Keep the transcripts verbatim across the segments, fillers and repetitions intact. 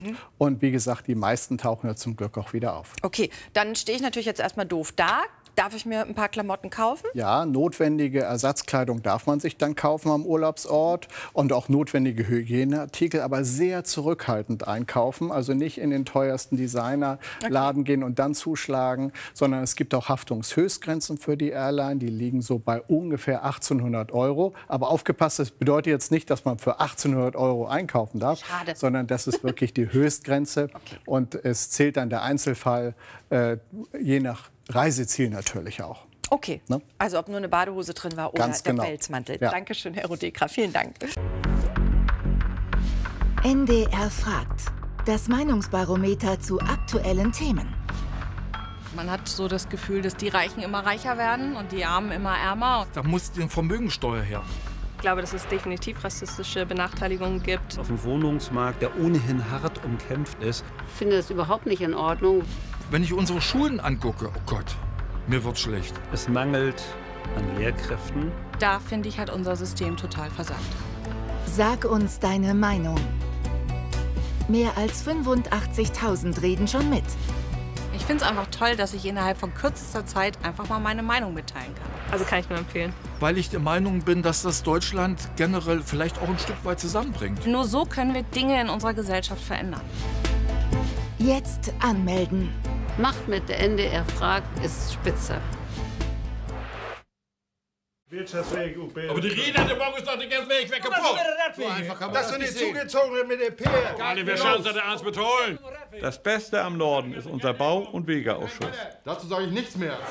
Und wie gesagt, die meisten tauchen ja zum Glück auch wieder auf. Okay, dann stehe ich natürlich jetzt erstmal doof da. Darf ich mir ein paar Klamotten kaufen? Ja, notwendige Ersatzkleidung darf man sich dann kaufen am Urlaubsort und auch notwendige Hygieneartikel, aber sehr zurückhaltend einkaufen. Also nicht in den teuersten Designerladen okay. gehen und dann zuschlagen, sondern es gibt auch Haftungshöchstgrenzen für die Airline. Die liegen so bei ungefähr achtzehnhundert Euro. Aber aufgepasst, das bedeutet jetzt nicht, dass man für achtzehnhundert Euro einkaufen darf, Schade. sondern das ist wirklich die Höchstgrenze. Okay. Und es zählt dann der Einzelfall äh, je nach Reiseziel natürlich auch. Okay, ne? Also ob nur eine Badehose drin war oder Ganz der genau. Pelzmantel. Ja. Dankeschön, Herr Rodekra, vielen Dank. N D R fragt. Das Meinungsbarometer zu aktuellen Themen. Man hat so das Gefühl, dass die Reichen immer reicher werden und die Armen immer ärmer. Da muss die Vermögensteuer her. Ich glaube, dass es definitiv rassistische Benachteiligungen gibt. Auf dem Wohnungsmarkt, der ohnehin hart umkämpft ist. Ich finde das überhaupt nicht in Ordnung. Wenn ich unsere Schulen angucke, oh Gott, mir wird schlecht. Es mangelt an Lehrkräften. Da, finde ich, hat unser System total versagt. Sag uns deine Meinung. Mehr als fünfundachtzigtausend reden schon mit. Ich finde es einfach toll, dass ich innerhalb von kürzester Zeit einfach mal meine Meinung mitteilen kann. Also kann ich nur empfehlen. Weil ich der Meinung bin, dass das Deutschland generell vielleicht auch ein Stück weit zusammenbringt. Nur so können wir Dinge in unserer Gesellschaft verändern. Jetzt anmelden. Macht mit, der N D R fragt, ist spitze. Aber die Rede der Morgen ist doch nicht erst weg, weg kaputt. Das sind die zugezogenen mit der P R. Alle, wer schaut, der Arzt betreuen. Das Beste am Norden ist unser Bau- und Wegeausschuss. Dazu sage ich nichts mehr.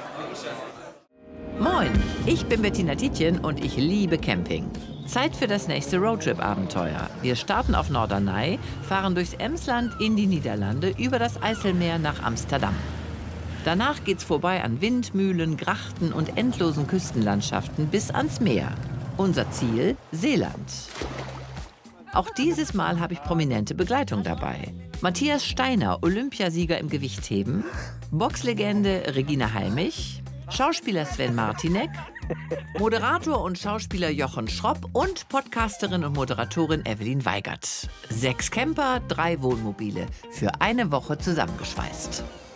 Moin, ich bin Bettina Tietjen und ich liebe Camping. Zeit für das nächste Roadtrip-Abenteuer. Wir starten auf Norderney, fahren durchs Emsland in die Niederlande über das Eiselmeer nach Amsterdam. Danach geht's vorbei an Windmühlen, Grachten und endlosen Küstenlandschaften bis ans Meer. Unser Ziel: Seeland. Auch dieses Mal habe ich prominente Begleitung dabei. Matthias Steiner, Olympiasieger im Gewichtheben, Boxlegende Regina Halmich, Schauspieler Sven Martinek, Moderator und Schauspieler Jochen Schropp und Podcasterin und Moderatorin Evelyn Weigert. Sechs Camper, drei Wohnmobile, für eine Woche zusammengeschweißt.